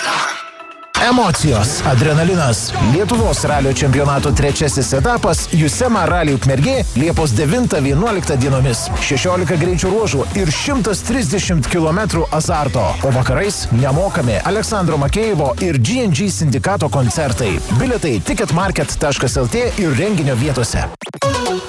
Emocijos, adrenalinas. Lietuvos ralio čempionato trečiasis etapas Jusema Rally Ukmergė Liepos 9-11 dienomis. 16 greičio ruožų ir 130 km azarto. O vakarais nemokami Aleksandro Makėjevo ir G&G sindikato koncertai. Bilietai ticketmarket.lt ir renginio vietose.